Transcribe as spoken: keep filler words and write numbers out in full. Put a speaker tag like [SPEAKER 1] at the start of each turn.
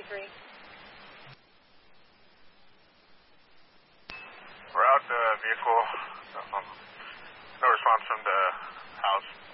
[SPEAKER 1] three.
[SPEAKER 2] We're out the vehicle. Um, no response from the house.